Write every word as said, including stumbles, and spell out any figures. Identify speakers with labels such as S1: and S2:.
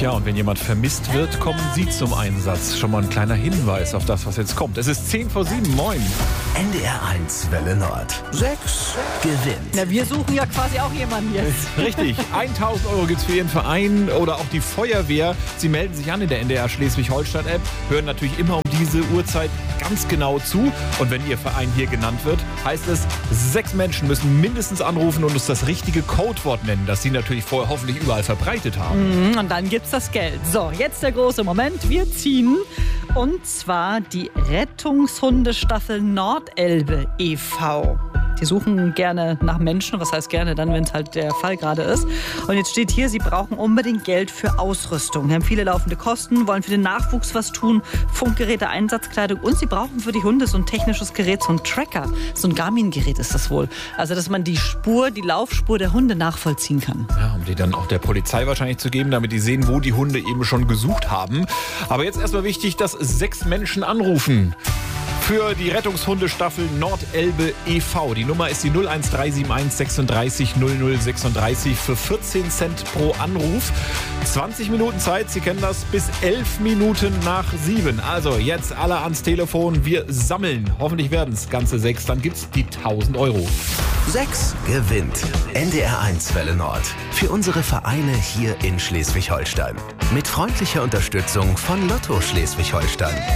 S1: Ja, und wenn jemand vermisst wird, kommen Sie zum Einsatz. Schon mal ein kleiner Hinweis auf das, was jetzt kommt. Es ist zehn vor sieben. Moin.
S2: N D R eins Welle Nord. Sechs gewinnt.
S3: Na, wir suchen ja quasi auch jemanden jetzt.
S1: Richtig. tausend Euro gibt's für Ihren Verein oder auch die Feuerwehr. Sie melden sich an in der N D R Schleswig-Holstein-App, hören natürlich immer um diese Uhrzeit ganz genau zu. Und wenn Ihr Verein hier genannt wird, heißt es, sechs Menschen müssen mindestens anrufen und uns das richtige Codewort nennen, das Sie natürlich vorher hoffentlich überall verbreitet haben.
S3: Mhm, und dann gibt's das Geld. So, jetzt der große Moment. Wir ziehen. Und zwar die Rettungshundestaffel Nordelbe e V Die suchen gerne nach Menschen, was heißt gerne dann, wenn es halt der Fall gerade ist. Und jetzt steht hier, sie brauchen unbedingt Geld für Ausrüstung. Sie haben viele laufende Kosten, wollen für den Nachwuchs was tun, Funkgeräte, Einsatzkleidung und sie brauchen für die Hunde so ein technisches Gerät, so ein Tracker. So ein Garmin-Gerät ist das wohl. Also, dass man die Spur, die Laufspur der Hunde nachvollziehen kann.
S1: Ja, um die dann auch der Polizei wahrscheinlich zu geben, damit die sehen, wo die Hunde eben schon gesucht haben. Aber jetzt erstmal wichtig, dass sechs Menschen anrufen für die Rettungshundestaffel Nordelbe e V Die Nummer ist die null eins drei sieben eins sechsunddreißig null null sechsunddreißig für vierzehn Cent pro Anruf. zwanzig Minuten Zeit, Sie kennen das, bis elf Minuten nach sieben. Also jetzt alle ans Telefon, wir sammeln. Hoffentlich werden es ganze sechs, dann gibt's die tausend Euro.
S2: Sechs gewinnt. N D R eins Welle Nord. Für unsere Vereine hier in Schleswig-Holstein. Mit freundlicher Unterstützung von Lotto Schleswig-Holstein.